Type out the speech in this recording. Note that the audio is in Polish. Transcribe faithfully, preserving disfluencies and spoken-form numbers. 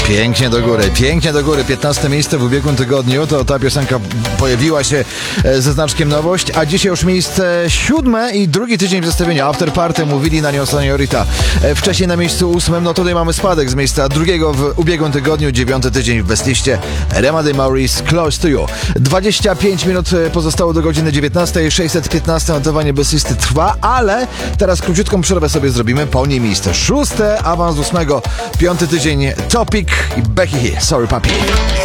Pięknie do góry, pięknie do góry. piętnaste miejsce w ubiegłym tygodniu, to ta piosenka pojawiła się ze znaczkiem nowość, a dzisiaj już miejsce siódme i drugi tydzień w zestawieniu. After Party mówili na nią Seniorita. Wcześniej na miejscu ósmym, no tutaj mamy spadek z miejsca drugiego w ubiegłym tygodniu, dziewiąty tydzień w bestliście. Rema de Maurice, Close to You. dwadzieścia pięć minut pozostało do godziny dziewiętnastej, sześćset piętnaście notowanie bestlisty trwa, ale teraz króciutką przerwę sobie zrobimy, po niej miejsce szóste, awans z ósmego, piąty tydzień Topic i Becky Hill, Sorry Papi.